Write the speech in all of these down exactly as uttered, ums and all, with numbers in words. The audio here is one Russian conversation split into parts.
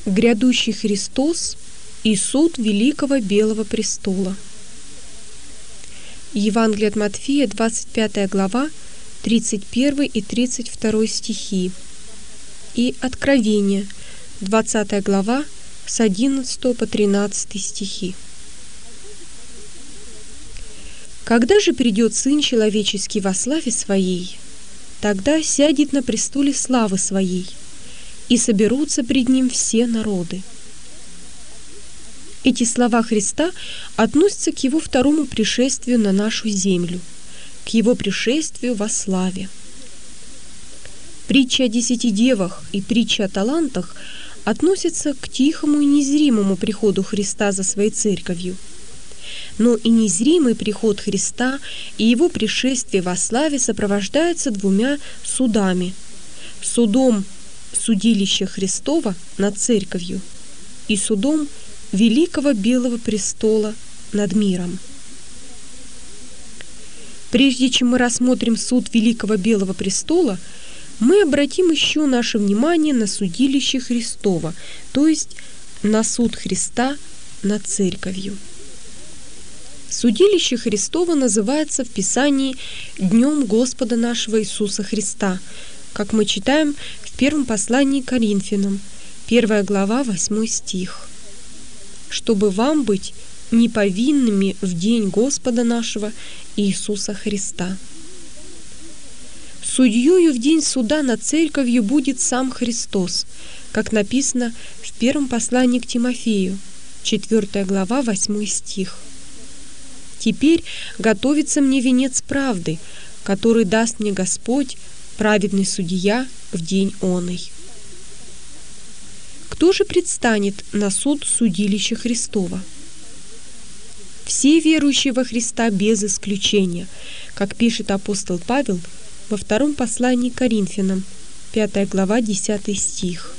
Грядущий Христос и суд Великого Белого Престола. Евангелие от Матфея, двадцать пятая глава, тридцать первый и тридцать второй стихи. И Откровение, двадцатая глава, с одиннадцатого по тринадцатый стихи. Когда же придет Сын Человеческий во славе Своей, тогда сядет на престоле славы Своей, и соберутся пред Ним все народы. Эти слова Христа относятся к Его второму пришествию на нашу землю, к Его пришествию во славе. Притча о десяти девах и притча о талантах относятся к тихому и незримому приходу Христа за Своей Церковью. Но и незримый приход Христа и Его пришествие во славе сопровождаются двумя судами: судом судилища Христова над Церковью и судом Великого Белого Престола над миром. Прежде чем мы рассмотрим суд Великого Белого Престола, мы обратим еще наше внимание на судилище Христова, то есть на суд Христа над Церковью. Судилище Христово называется в Писании Днем Господа нашего Иисуса Христа, как мы читаем в первом послании к Коринфянам, первая глава, восьмой стих. «Чтобы вам быть неповинными в день Господа нашего Иисуса Христа». Судьёю в день суда над Церковью будет сам Христос, как написано в первом послании к Тимофею, четвёртая глава, восьмой стих. «Теперь готовится мне венец правды, который даст мне Господь, праведный судья, в день оный». Кто же предстанет на суд судилища Христова? Все верующие во Христа без исключения, как пишет апостол Павел во втором послании к Коринфянам, пятая глава, десятый стих.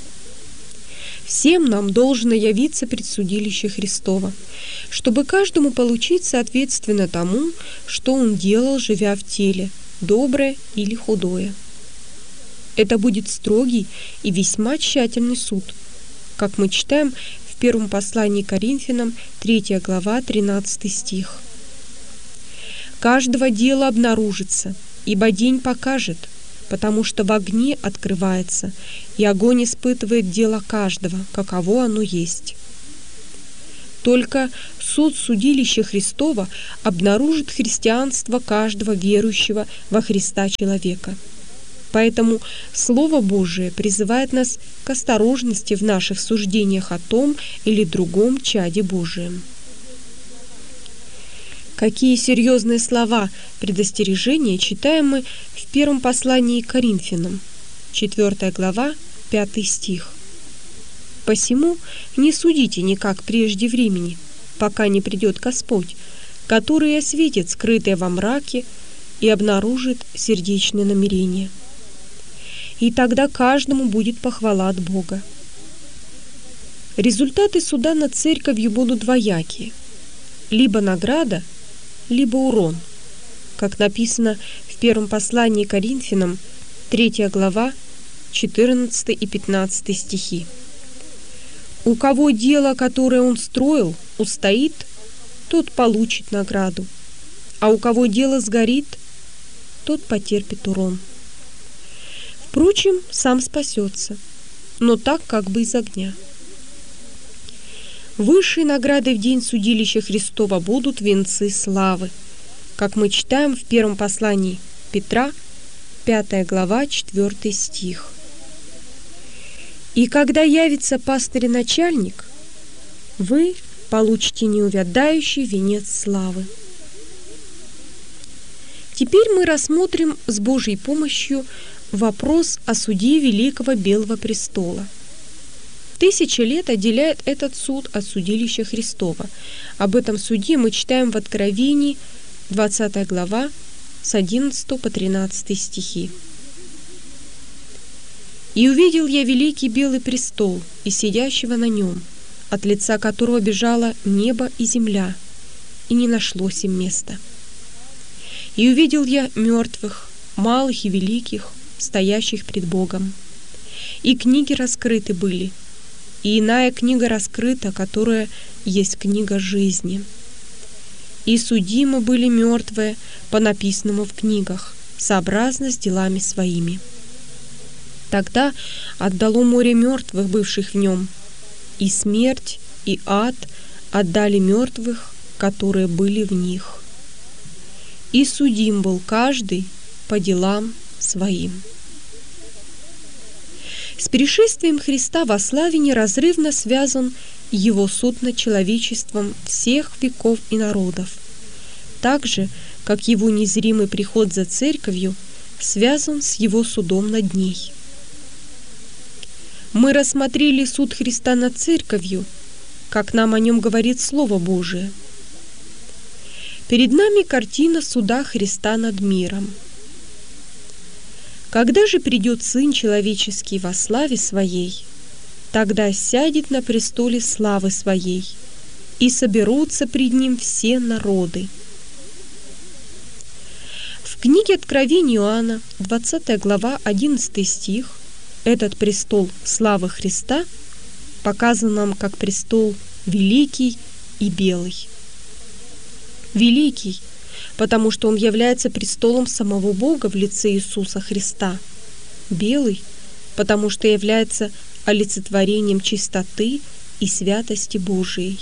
Всем нам должно явиться пред судилище Христово, чтобы каждому получить соответственно тому, что он делал, живя в теле, доброе или худое. Это будет строгий и весьма тщательный суд, как мы читаем в первом послании к Коринфянам, третья глава, тринадцатый стих. «Каждого дела обнаружится, ибо день покажет, потому что в огне открывается, и огонь испытывает дело каждого, каково оно есть». Только суд судилища Христова обнаружит христианство каждого верующего во Христа человека. Поэтому Слово Божие призывает нас к осторожности в наших суждениях о том или другом чаде Божием. Какие серьезные слова предостережения читаем мы в первом послании к Коринфянам, четвёртая глава, пятый стих. «Посему не судите никак прежде времени, пока не придет Господь, который осветит скрытое во мраке и обнаружит сердечные намерения. И тогда каждому будет похвала от Бога». Результаты суда над Церковью будут двоякие: либо награда, либо урон, как написано в первом послании к Коринфянам, третья глава, четырнадцатый и пятнадцатый стихи. «У кого дело, которое он строил, устоит, тот получит награду, а у кого дело сгорит, тот потерпит урон. Впрочем, сам спасется, но так как бы из огня». Высшей наградой в день судилища Христова будут венцы славы, как мы читаем в первом послании Петра, пятая глава, четвёртый стих. «И когда явится пастырь и начальник, вы получите неувядающий венец славы». Теперь мы рассмотрим с Божьей помощью вопрос о суде Великого Белого Престола. Тысяча лет отделяет этот суд от судилища Христова. Об этом суде мы читаем в Откровении, двадцатая глава, с одиннадцатого по тринадцатый стихи. «И увидел я великий белый престол и сидящего на нем, от лица которого бежало небо и земля, и не нашлось им места. И увидел я мертвых, малых и великих, стоящих пред Богом. И книги раскрыты были, и иная книга раскрыта, которая есть книга жизни. И судимы были мертвые по написанному в книгах, сообразно с делами своими. Тогда отдало море мертвых, бывших в нем, и смерть, и ад отдали мертвых, которые были в них. И судим был каждый по делам своим. С пришествием Христа во славе неразрывно связан Его суд над человечеством всех веков и народов, так же, как Его незримый приход за Церковью связан с Его судом над ней. Мы рассмотрели суд Христа над Церковью, как нам о нем говорит Слово Божие. Перед нами картина суда Христа над миром. Когда же придет Сын Человеческий во славе Своей, тогда сядет на престоле славы Своей, и соберутся пред Ним все народы. В книге Откровения Иоанна, двадцатая глава, одиннадцатый стих, этот престол славы Христа показан нам как престол великий и белый. Великий, потому что он является престолом самого Бога в лице Иисуса Христа. Белый, потому что является олицетворением чистоты и святости Божией.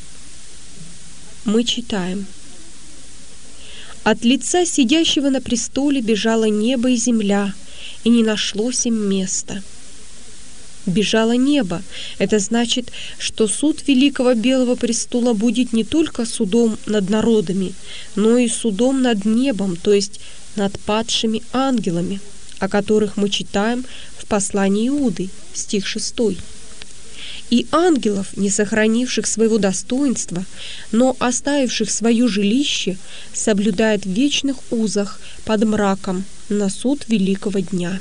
Мы читаем: «От лица сидящего на престоле бежало небо и земля, и не нашлось им места». Бежало небо. Это значит, что суд Великого Белого Престола будет не только судом над народами, но и судом над небом, то есть над падшими ангелами, о которых мы читаем в послании Иуды, стих шестой. «И ангелов, не сохранивших своего достоинства, но оставивших свое жилище, соблюдает в вечных узах под мраком на суд великого дня».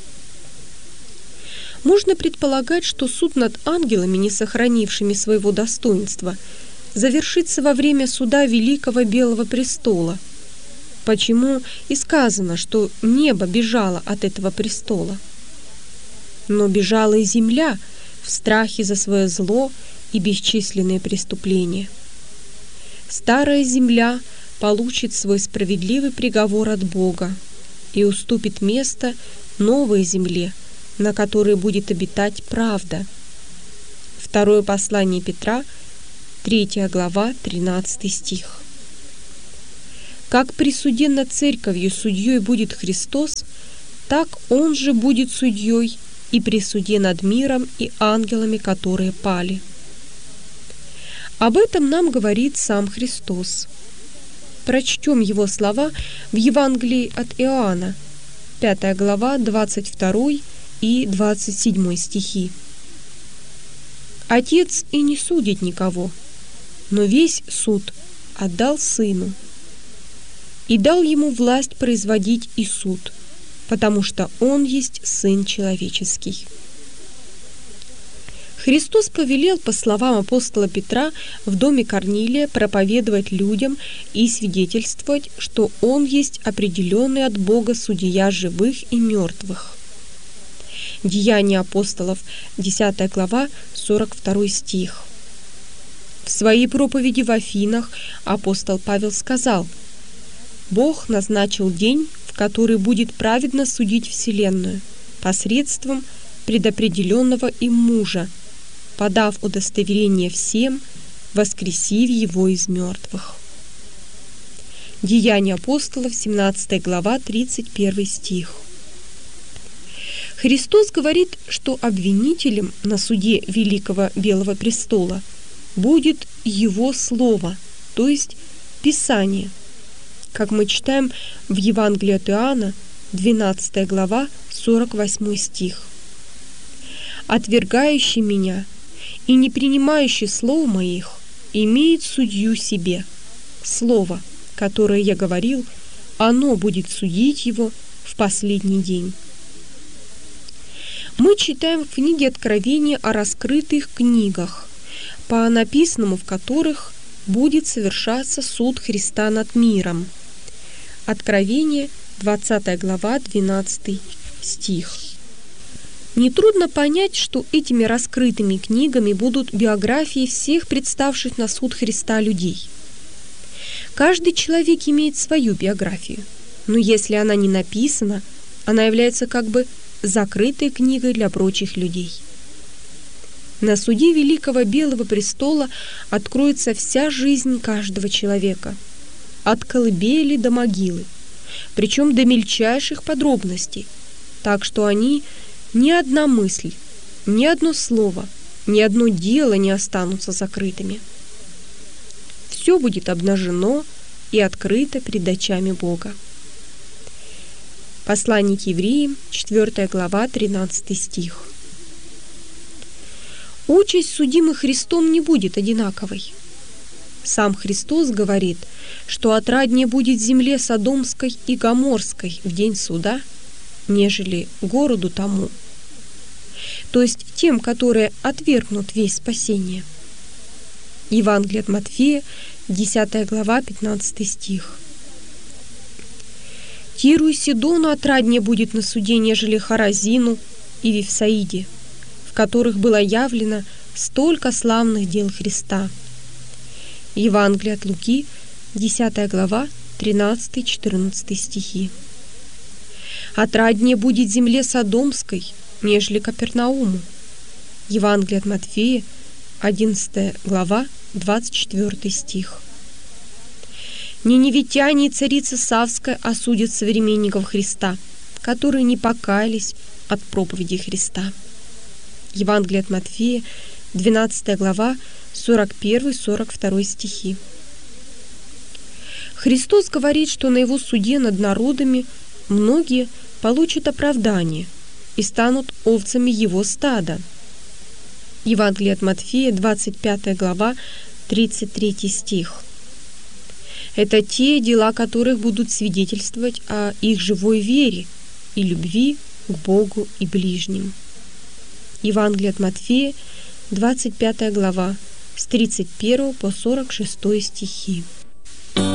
Можно предполагать, что суд над ангелами, не сохранившими своего достоинства, завершится во время суда Великого Белого Престола. Почему и сказано, что небо бежало от этого престола. Но бежала и земля в страхе за свое зло и бесчисленные преступления. Старая земля получит свой справедливый приговор от Бога и уступит место новой земле, на которой будет обитать правда. Второе послание Петра, третья глава, тринадцатый стих. Как при суде над Церковью судьей будет Христос, так Он же будет судьей и при суде над миром и ангелами, которые пали. Об этом нам говорит сам Христос. Прочтем Его слова в Евангелии от Иоанна, пятая глава, двадцать второй и двадцать седьмой стихи. «Отец и не судит никого, но весь суд отдал Сыну, и дал Ему власть производить и суд, потому что Он есть Сын Человеческий». Христос повелел, по словам апостола Петра, в доме Корнилия проповедовать людям и свидетельствовать, что Он есть определенный от Бога судья живых и мертвых. Деяния апостолов, десятая глава, сорок второй стих. В своей проповеди в Афинах апостол Павел сказал: «Бог назначил день, в который будет праведно судить вселенную посредством предопределенного им мужа, подав удостоверение всем, воскресив его из мертвых». Деяния апостолов, семнадцатая глава, тридцать первый стих. Христос говорит, что обвинителем на суде Великого Белого Престола будет Его Слово, то есть Писание, как мы читаем в Евангелии от Иоанна, двенадцатая глава, сорок восьмой стих. «Отвергающий меня и не принимающий слов моих имеет судью себе. Слово, которое я говорил, оно будет судить его в последний день». Мы читаем в книге Откровения о раскрытых книгах, по написанному в которых будет совершаться суд Христа над миром. Откровение, двадцатая глава, двенадцатый стих. Нетрудно понять, что этими раскрытыми книгами будут биографии всех представших на суд Христа людей. Каждый человек имеет свою биографию, но если она не написана, она является как бы закрытой книгой для прочих людей. На суде Великого Белого престола откроется вся жизнь каждого человека, от колыбели до могилы, причем до мельчайших подробностей, так что они, ни одна мысль, ни одно слово, ни одно дело не останутся закрытыми. Все будет обнажено и открыто пред очами Бога. Послание к евреям, четвёртая глава, тринадцатый стих. Участь судимых Христом не будет одинаковой. Сам Христос говорит, что отраднее будет земле Содомской и Гоморской в день суда, нежели городу тому, то есть тем, которые отвергнут весть спасения. Евангелие от Матфея, десятая глава, пятнадцатый стих. Тиру и Сидону отраднее будет на суде, нежели Хоразину и Вифсаиде, в которых было явлено столько славных дел Христа. Евангелие от Луки, десятая глава, тринадцатый-четырнадцатый стихи. Отраднее будет земле Содомской, нежели Капернауму. Евангелие от Матфея, одиннадцатая глава, двадцать четвёртый стих. Ниневитяне и царица Савская осудят современников Христа, которые не покаялись от проповеди Христа. Евангелие от Матфея, двенадцатая глава, сорок первый сорок второй стихи. Христос говорит, что на его суде над народами многие получат оправдание и станут овцами его стада. Евангелие от Матфея, двадцать пятая глава, тридцать третий стих. Это те дела, которых будут свидетельствовать о их живой вере и любви к Богу и ближним. Евангелие от Матфея, двадцать пятая глава, с тридцать первого по сорок шестой стихи.